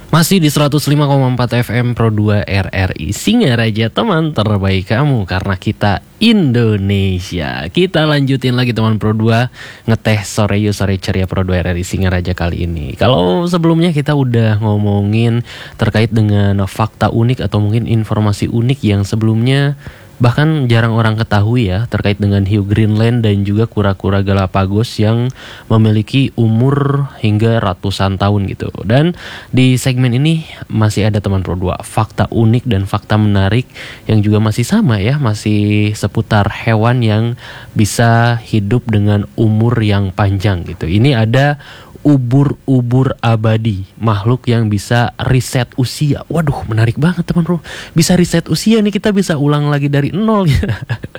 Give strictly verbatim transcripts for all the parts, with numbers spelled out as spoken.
Masih di seratus lima koma empat F M Pro dua R R I Singaraja, teman terbaik kamu karena kita Indonesia. Kita lanjutin lagi teman Pro dua, ngeteh sore yuk sore ceria Pro dua R R I Singaraja kali ini. Kalau sebelumnya kita udah ngomongin terkait dengan fakta unik atau mungkin informasi unik yang sebelumnya bahkan jarang orang ketahui ya, terkait dengan hiu Greenland dan juga kura-kura Galapagos yang memiliki umur hingga ratusan tahun gitu. Dan di segmen ini masih ada teman Pro dua fakta unik dan fakta menarik yang juga masih sama ya, masih seputar hewan yang bisa hidup dengan umur yang panjang gitu. Ini ada ubur-ubur abadi, makhluk yang bisa riset usia. Waduh, menarik banget teman bro. Bisa riset usia nih, kita bisa ulang lagi dari nol ya.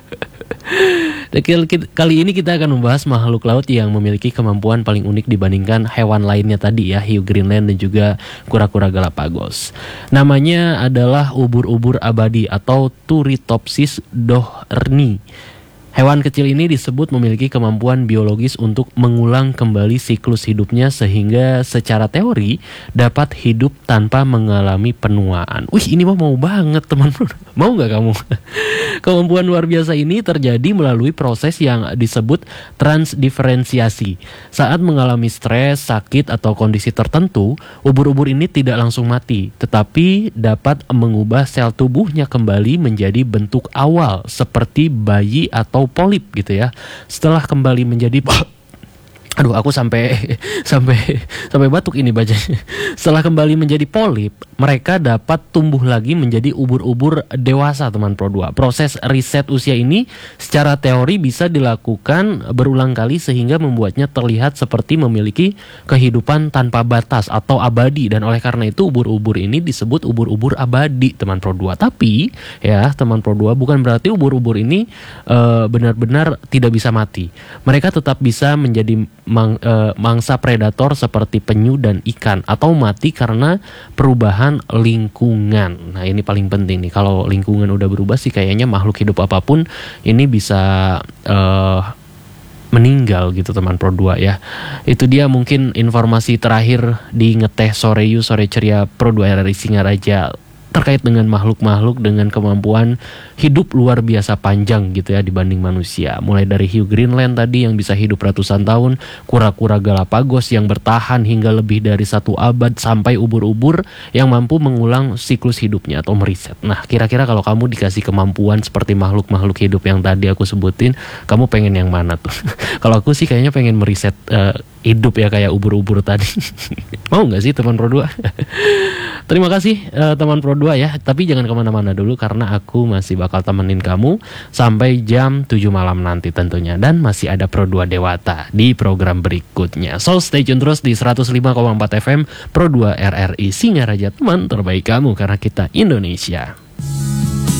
Kali ini kita akan membahas makhluk laut yang memiliki kemampuan paling unik dibandingkan hewan lainnya tadi ya, hiu Greenland dan juga kura-kura Galapagos. Namanya adalah ubur-ubur abadi atau Turritopsis dohrni. Hewan kecil ini disebut memiliki kemampuan biologis untuk mengulang kembali siklus hidupnya sehingga secara teori dapat hidup tanpa mengalami penuaan. Wih, ini mah mau banget teman. Mau nggak kamu? Kemampuan luar biasa ini terjadi melalui proses yang disebut transdiferensiasi. Saat mengalami stres, sakit, atau kondisi tertentu, ubur-ubur ini tidak langsung mati, tetapi dapat mengubah sel tubuhnya kembali menjadi bentuk awal seperti bayi atau polip gitu ya. Setelah kembali menjadi Aduh, aku sampai sampai sampai batuk ini bacanya. Setelah kembali menjadi polip, mereka dapat tumbuh lagi menjadi ubur-ubur dewasa teman Pro dua. Proses riset usia ini secara teori bisa dilakukan berulang kali sehingga membuatnya terlihat seperti memiliki kehidupan tanpa batas atau abadi, dan oleh karena itu ubur-ubur ini disebut ubur-ubur abadi teman Pro dua. Tapi ya teman Pro dua, bukan berarti ubur-ubur ini uh, benar-benar tidak bisa mati. Mereka tetap bisa menjadi Mang, e, mangsa predator seperti penyu dan ikan, atau mati karena perubahan lingkungan. Nah ini paling penting nih, kalau lingkungan udah berubah sih kayaknya makhluk hidup apapun ini bisa e, meninggal gitu teman Pro dua ya. Itu dia mungkin informasi terakhir di ngeteh sore yu sore ceria Pro dua R R I Singaraja terkait dengan makhluk-makhluk dengan kemampuan hidup luar biasa panjang gitu ya dibanding manusia. Mulai dari hiu Greenland tadi yang bisa hidup ratusan tahun, kura-kura Galapagos yang bertahan hingga lebih dari satu abad, sampai ubur-ubur yang mampu mengulang siklus hidupnya atau meriset. Nah kira-kira kalau kamu dikasih kemampuan seperti makhluk-makhluk hidup yang tadi aku sebutin, kamu pengen yang mana tuh? Kalau aku sih kayaknya pengen meriset uh, hidup ya kayak ubur-ubur tadi. Mau gak sih teman Pro dua? Terima kasih uh, teman Pro dua ya. Tapi jangan kemana-mana dulu karena aku masih bakal temenin kamu sampai jam tujuh malam nanti tentunya. Dan masih ada Pro dua Dewata di program berikutnya. So stay tune terus di seratus lima koma empat F M Pro dua R R I Singaraja, teman terbaik kamu karena kita Indonesia.